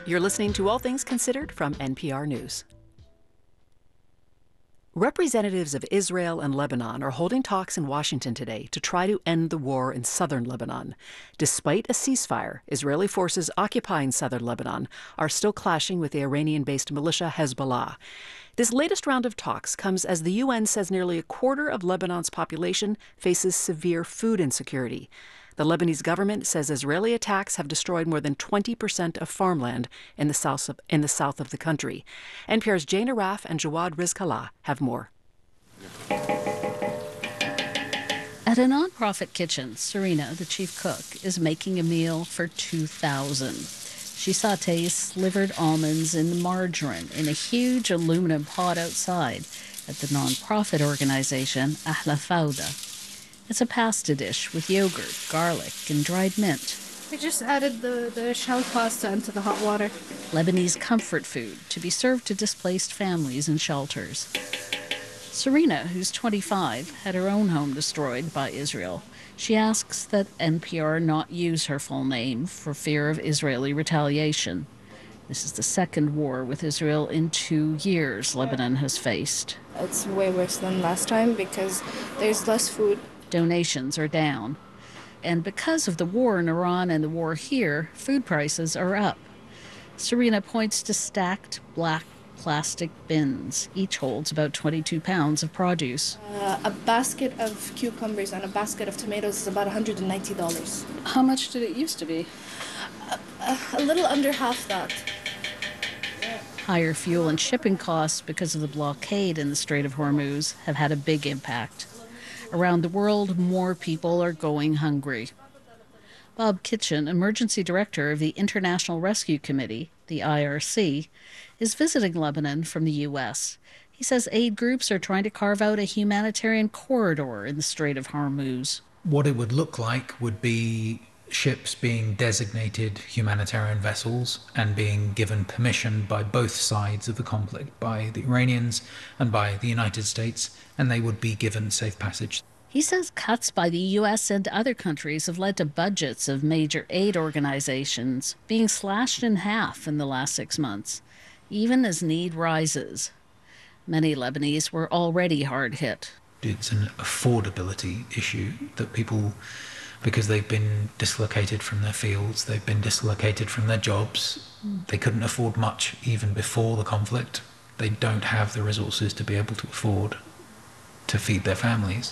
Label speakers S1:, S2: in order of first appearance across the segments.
S1: You're listening to All Things Considered from NPR News. Representatives of Israel and Lebanon are holding talks in Washington today to try to end the war in southern Lebanon. Despite a ceasefire, Israeli forces occupying southern Lebanon are still clashing with the Iranian-based militia Hezbollah. This latest round of talks comes as the UN says nearly a quarter of Lebanon's population faces severe food insecurity. The Lebanese government says Israeli attacks have destroyed more than 20% of farmland in the south of the country. NPR's Jane Arraf and Jawad Rizkallah have more.
S2: At a nonprofit kitchen, Serena, the chief cook, is making a meal for 2,000. She sautés slivered almonds in margarine in a huge aluminum pot outside at the nonprofit organization Ahla Fawda. It's a pasta dish with yogurt, garlic, and dried mint.
S3: We just added the shell pasta into the hot water.
S2: Lebanese comfort food to be served to displaced families in shelters. Serena, who's 25, had her own home destroyed by Israel. She asks that NPR not use her full name for fear of Israeli retaliation. This is the second war with Israel in 2 years Lebanon has faced.
S3: It's way worse than last time because there's less food.
S2: Donations are down. And because of the war in Iran and the war here, food prices are up. Serena points to stacked black plastic bins. Each holds about 22 pounds of produce.
S3: A basket of cucumbers and a basket of tomatoes is about $190.
S2: How much did it used to be?
S3: A little under half that.
S2: Higher fuel and shipping costs because of the blockade in the Strait of Hormuz have had a big impact. Around the world, more people are going hungry. Bob Kitchen, emergency director of the International Rescue Committee, the IRC, is visiting Lebanon from the U.S. He says aid groups are trying to carve out a humanitarian corridor in the Strait of Hormuz.
S4: What it would look like would be ships being designated humanitarian vessels and being given permission by both sides of the conflict, by the Iranians and by the United States, and they would be given safe passage.
S2: He says cuts by the U.S. and other countries have led to budgets of major aid organizations being slashed in half in the last 6 months, even as need rises. Many Lebanese were already hard hit.
S4: It's an affordability issue that people, because they've been dislocated from their fields, they've been dislocated from their jobs, they couldn't afford much even before the conflict. They don't have the resources to be able to afford to feed their families.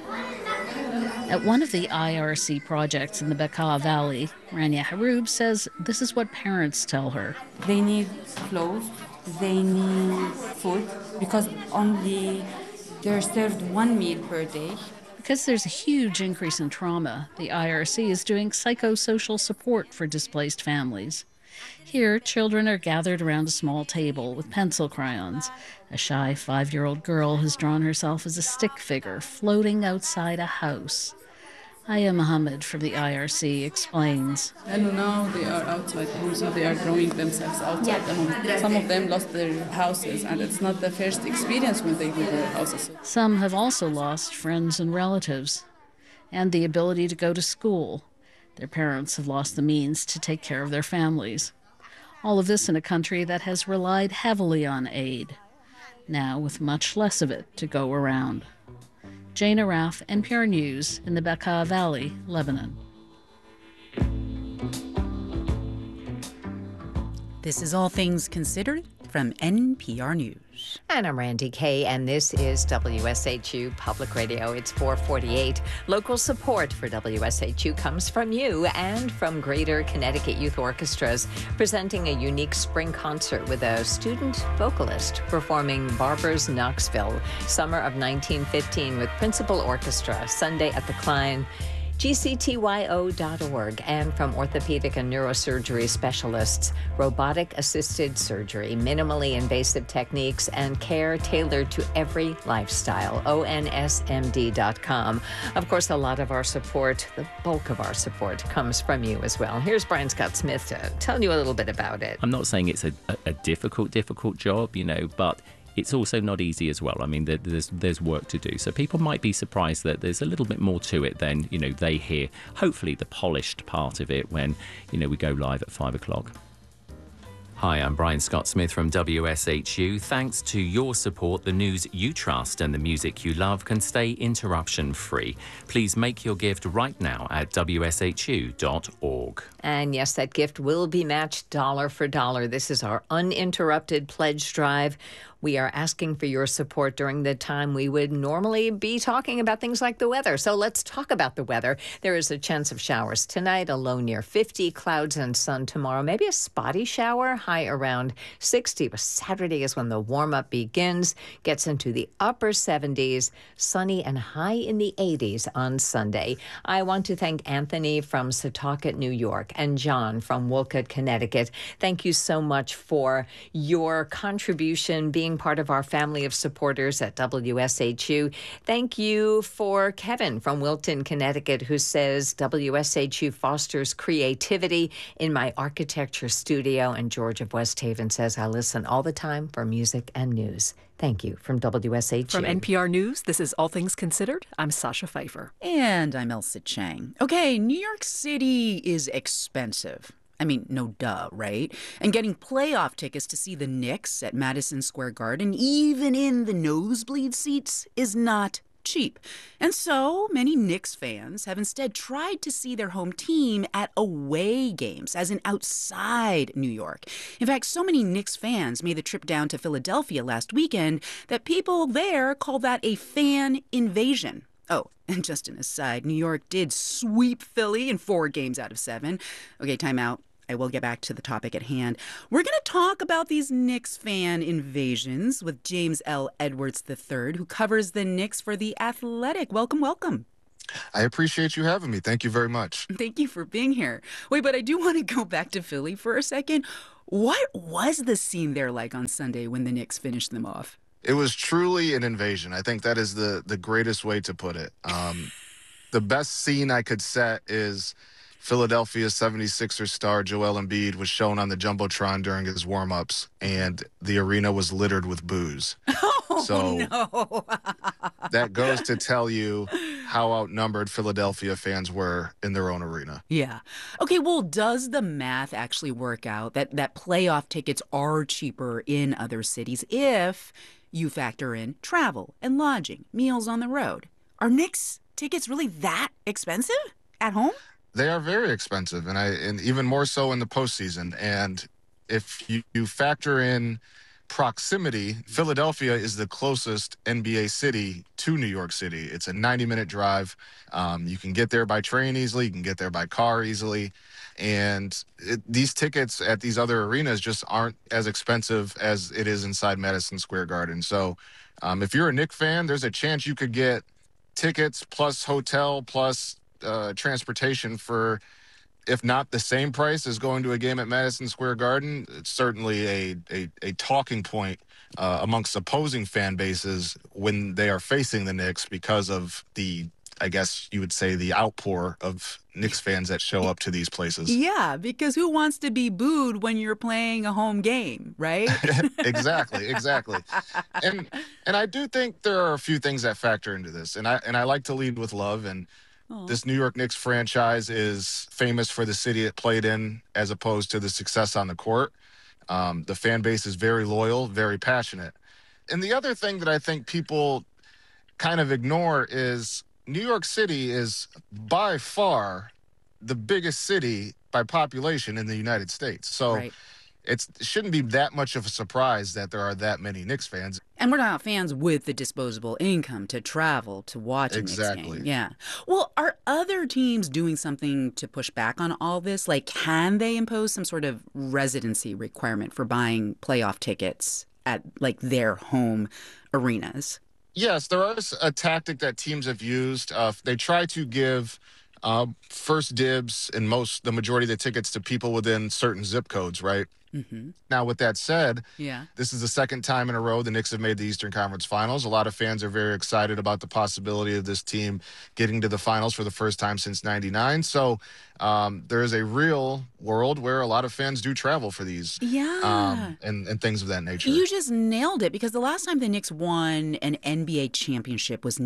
S2: At one of the IRC projects in the Bekaa Valley, Rania Haroub says this is what parents tell her.
S5: They need clothes, they need food, because only they're served one meal per day.
S2: Because there's a huge increase in trauma, the IRC is doing psychosocial support for displaced families. Here, children are gathered around a small table with pencil crayons. A shy 5-year-old girl has drawn herself as a stick figure floating outside a house. Aya Mohammed from the IRC explains.
S6: And now they are outside the home, so they are growing themselves outside the home. Some of them lost their houses, and it's not the first experience when they leave their houses.
S2: Some have also lost friends and relatives, and the ability to go to school. Their parents have lost the means to take care of their families. All of this in a country that has relied heavily on aid, now with much less of it to go around. Jane Arraf, NPR News, in the Bekaa Valley, Lebanon.
S7: This is All Things Considered from NPR News.
S8: And I'm Randy Kay, and this is WSHU Public Radio. It's 4:48. Local support for WSHU comes from you and from Greater Connecticut Youth Orchestras, presenting a unique spring concert with a student vocalist performing Barber's Knoxville, summer of 1915 with Principal Orchestra, Sunday at the Klein. GCTYO.org, and from orthopedic and neurosurgery specialists, robotic-assisted surgery, minimally invasive techniques, and care tailored to every lifestyle, ONSMD.com. Of course, a lot of our support, the bulk of our support, comes from you as well. Here's Brian Scott Smith to tell you a little bit about it.
S9: I'm not saying it's a difficult job, but it's also not easy as well. I mean, there's work to do. So people might be surprised that there's a little bit more to it than, they hear, hopefully, the polished part of it when, we go live at 5 o'clock. Hi, I'm Brian Scott Smith from WSHU. Thanks to your support, the news you trust and the music you love can stay interruption-free. Please make your gift right now at wshu.org.
S8: And yes, that gift will be matched dollar for dollar. This is our uninterrupted pledge drive. We are asking for your support during the time we would normally be talking about things like the weather. So let's talk about the weather. There is a chance of showers tonight, a low near 50, clouds and sun tomorrow. Maybe a spotty shower, high around 60. But Saturday is when the warm-up begins, gets into the upper 70s, sunny and high in the 80s on Sunday. I want to thank Anthony from Setauket, New York, and John from Wolcott, Connecticut. Thank you so much for your contribution, being part of our family of supporters at WSHU. Thank you for Kevin from Wilton, Connecticut, who says WSHU fosters creativity in my architecture studio. And George of West Haven says, I listen all the time for music and news. Thank you from WSHU.
S1: From NPR News, this is All Things Considered. I'm Sasha Pfeiffer.
S7: And I'm Elsa Chang. Okay, New York City is expensive. I mean, no duh, right? And getting playoff tickets to see the Knicks at Madison Square Garden, even in the nosebleed seats, is not cheap. And so many Knicks fans have instead tried to see their home team at away games, as in outside New York. In fact, so many Knicks fans made the trip down to Philadelphia last weekend that people there call that a fan invasion. Oh, and just an aside, New York did sweep Philly in 4 games out of 7. Okay, time out. I will get back to the topic at hand. We're going to talk about these Knicks fan invasions with James L. Edwards III, who covers the Knicks for The Athletic. Welcome, welcome.
S10: I appreciate you having me. Thank you very much.
S7: Thank you for being here. Wait, but I do want to go back to Philly for a second. What was the scene there like on Sunday when the Knicks finished them off?
S10: It was truly an invasion. I think that is the greatest way to put it. The best scene I could set is Philadelphia 76ers star Joel Embiid was shown on the Jumbotron during his warm-ups, and the arena was littered with booze.
S7: Oh,
S10: so
S7: no.
S10: that goes to tell you how outnumbered Philadelphia fans were in their own arena.
S7: Yeah. Okay, well, does the math actually work out that playoff tickets are cheaper in other cities if you factor in travel and lodging, meals on the road? Are Knicks tickets really that expensive at home?
S10: They are very expensive, and even more so in the postseason. And if you factor in proximity, Philadelphia is the closest NBA city to New York City. It's a 90-minute drive. You can get there by train easily. You can get there by car easily. And these tickets at these other arenas just aren't as expensive as it is inside Madison Square Garden. So if you're a Knicks fan, there's a chance you could get tickets plus hotel plus transportation for, if not the same price as going to a game at Madison Square Garden. It's certainly a talking point amongst opposing fan bases when they are facing the Knicks because of the, I guess you would say, the outpour of Knicks fans that show up to these places.
S7: Yeah, because who wants to be booed when you're playing a home game, right?
S10: Exactly. And I do think there are a few things that factor into this. And I like to lead with love. And this New York Knicks franchise is famous for the city it played in as opposed to the success on the court. The fan base is very loyal, very passionate. And the other thing that I think people kind of ignore is New York City is by far the biggest city by population in the United States. So
S7: Right.
S10: It shouldn't be that much of a surprise that there are that many Knicks fans.
S7: And we're not fans with the disposable income to travel to watch a Knicks game. Yeah. Well, are other teams doing something to push back on all this? Like, can they impose some sort of residency requirement for buying playoff tickets at, like, their home arenas?
S10: Yes, there is a tactic that teams have used. They try to give first dibs in the majority of the tickets to people within certain zip codes, right?
S7: Mm-hmm.
S10: Now, with that said,
S7: Yeah.
S10: this is the second time in a row the Knicks have made the Eastern Conference Finals. A lot of fans are very excited about the possibility of this team getting to the finals for the first time since '99. So there is a real world where a lot of fans do travel for these and things of that nature.
S7: You just nailed it, because the last time the Knicks won an NBA championship was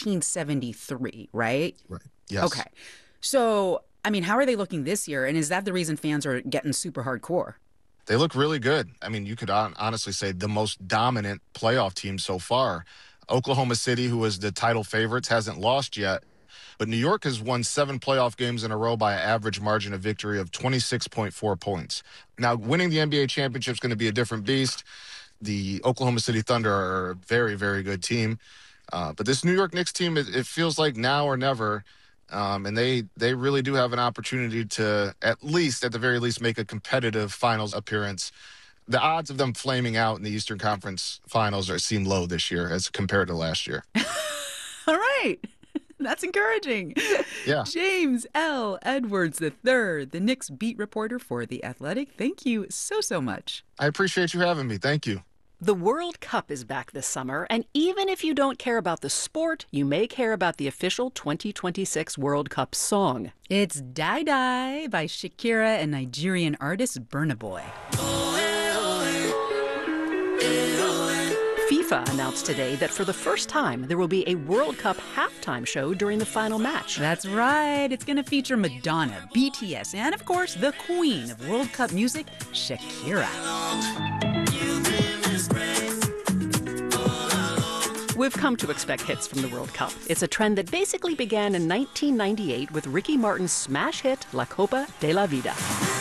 S7: 1973, right?
S10: Right. Yes.
S7: Okay. So, I mean, how are they looking this year? And is that the reason fans are getting super hardcore?
S10: They look really good. I mean, you could honestly say the most dominant playoff team so far. Oklahoma City, who was the title favorites, hasn't lost yet. But New York has won 7 playoff games in a row by an average margin of victory of 26.4 points. Now, winning the NBA championship is going to be a different beast. The Oklahoma City Thunder are a very, very good team. But this New York Knicks team, it feels like now or never. And they really do have an opportunity to, at the very least, make a competitive finals appearance. The odds of them flaming out in the Eastern Conference Finals seem low this year as compared to last year.
S7: All right. That's encouraging.
S10: Yeah.
S7: James L. Edwards III, the Knicks beat reporter for The Athletic. Thank you so much.
S10: I appreciate you having me. Thank you.
S1: The World Cup is back this summer, and even if you don't care about the sport, you may care about the official 2026 World Cup song.
S7: It's Die Die by Shakira and Nigerian artist Burna Boy.
S1: FIFA announced today that for the first time, there will be a World Cup halftime show during the final match.
S7: That's right. It's going to feature Madonna, BTS, and of course, the queen of World Cup music, Shakira.
S1: We've come to expect hits from the World Cup. It's a trend that basically began in 1998 with Ricky Martin's smash hit La Copa de la Vida.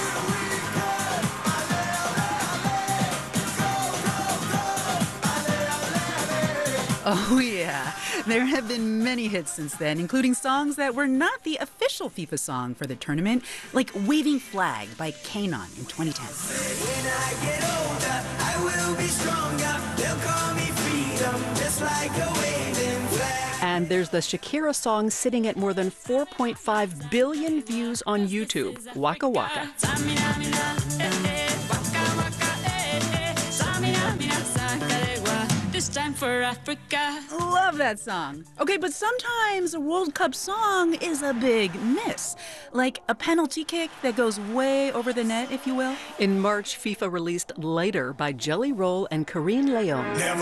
S7: Oh, yeah. There have been many hits since then, including songs that were not the official FIFA song for the tournament, like Waving Flag by Kanon in 2010.
S11: When I get older, I will be stronger. They'll call me freedom, just like a waving flag.
S1: And there's the Shakira song sitting at more than 4.5 billion views on YouTube, Waka Waka.
S6: This time for Africa.
S7: Love that song. Okay, but sometimes a World Cup song is a big miss. Like a penalty kick that goes way over the net, if you will.
S1: In March, FIFA released Lighter by Jelly Roll and Karine Leon.